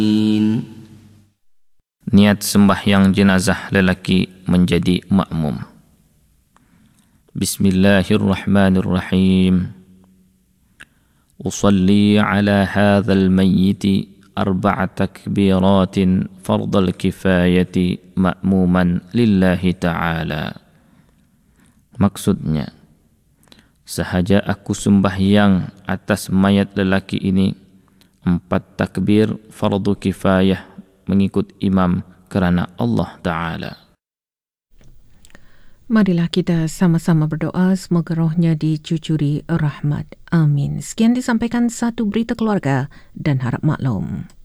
Niat sembahyang jenazah lelaki menjadi makmum. Bismillahirrahmanirrahim. Usalli ala hadzal mayyit 4 takbiratin fardal kifayati ma'muman lillahi ta'ala. Maksudnya, sahaja aku sembahyang atas mayat lelaki ini 4 takbir fardu kifayah mengikut imam kerana Allah Ta'ala. Marilah kita sama-sama berdoa semoga rohnya dicucuri rahmat. Amin. Sekian disampaikan Satu Berita Keluarga dan harap maklum.